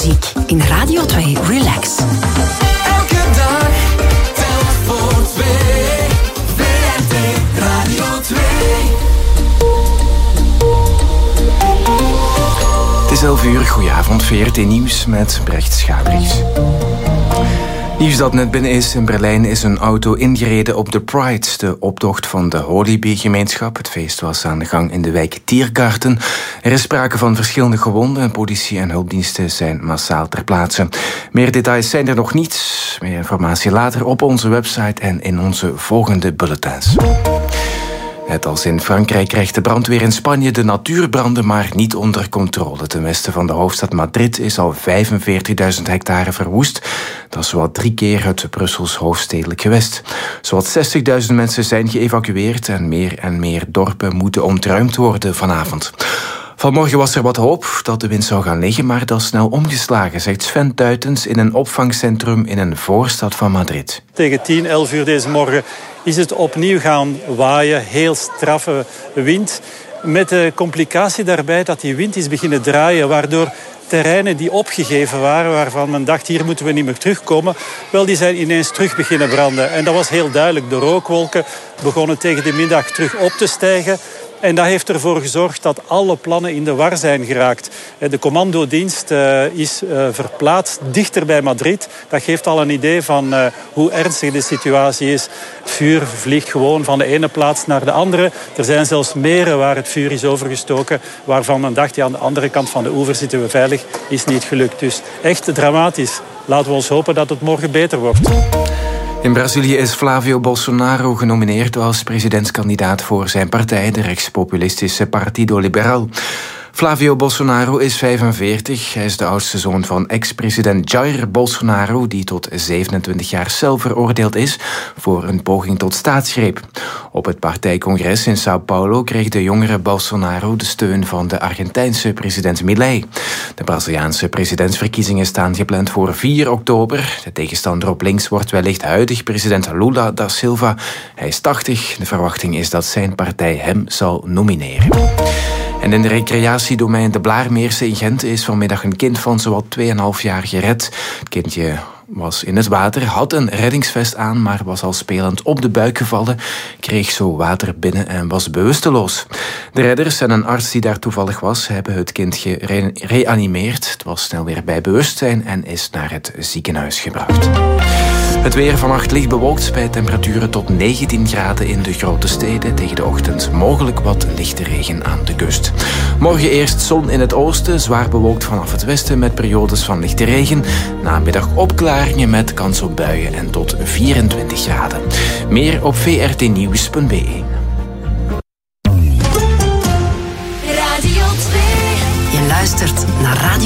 muziek in Radio 2 Relax. Elke dag telt voor twee. VRT Radio 2. Het is 11 uur, goedenavond, VRT Nieuws met Brecht Schaapries. Nieuws dat net binnen is. In Berlijn is een auto ingereden op de Pride, de optocht van de Hollyby-gemeenschap. Het feest was aan de gang in de wijk Tiergarten. Er is sprake van verschillende gewonden en politie en hulpdiensten zijn massaal ter plaatse. Meer details zijn er nog niet. Meer informatie later op onze website en in onze volgende bulletins. Net als in Frankrijk krijgt de brandweer in Spanje de natuurbranden maar niet onder controle. Ten westen van de hoofdstad Madrid is al 45.000 hectare verwoest. Dat is zowat 3 keer het Brussels hoofdstedelijk gewest. Zowat 60.000 mensen zijn geëvacueerd en meer dorpen moeten ontruimd worden vanavond. Vanmorgen was er wat hoop dat de wind zou gaan liggen, maar dat is snel omgeslagen, zegt Sven Tuitens in een opvangcentrum in een voorstad van Madrid. Tegen 10, 11 uur deze morgen is het opnieuw gaan waaien, heel straffe wind. Met de complicatie daarbij dat die wind is beginnen draaien, waardoor terreinen die opgegeven waren, waarvan men dacht hier moeten we niet meer terugkomen, wel die zijn ineens terug beginnen branden. En dat was heel duidelijk. De rookwolken begonnen tegen de middag terug op te stijgen. En dat heeft ervoor gezorgd dat alle plannen in de war zijn geraakt. De commandodienst is verplaatst dichter bij Madrid. Dat geeft al een idee van hoe ernstig de situatie is. Het vuur vliegt gewoon van de ene plaats naar de andere. Er zijn zelfs meren waar het vuur is overgestoken, waarvan men dacht, ja, aan de andere kant van de oever zitten we veilig, is niet gelukt. Dus echt dramatisch. Laten we ons hopen dat het morgen beter wordt. In Brazilië is Flavio Bolsonaro genomineerd als presidentskandidaat voor zijn partij, de rechtspopulistische Partido Liberal. Flavio Bolsonaro is 45. Hij is de oudste zoon van ex-president Jair Bolsonaro, die tot 27 jaar cel veroordeeld is voor een poging tot staatsgreep. Op het partijcongres in São Paulo kreeg de jongere Bolsonaro de steun van de Argentijnse president Milei. De Braziliaanse presidentsverkiezingen staan gepland voor 4 oktober. De tegenstander op links wordt wellicht huidig president Lula da Silva. Hij is 80. De verwachting is dat zijn partij hem zal nomineren. En in de recreatiedomein De Blaarmeerse in Gent is vanmiddag een kind van zowat 2,5 jaar gered. Het kindje was in het water, had een reddingsvest aan, maar was al spelend op de buik gevallen, kreeg zo water binnen en was bewusteloos. De redders en een arts die daar toevallig was, hebben het kind gereanimeerd. Het was snel weer bij bewustzijn en is naar het ziekenhuis gebracht. Het weer vannacht licht bewolkt bij temperaturen tot 19 graden in de grote steden. Tegen de ochtend mogelijk wat lichte regen aan de kust. Morgen eerst zon in het oosten, zwaar bewolkt vanaf het westen met periodes van lichte regen. Namiddag opklaringen met kans op buien en tot 24 graden. Meer op vrtnieuws.be. Radio 2. Je luistert naar Radio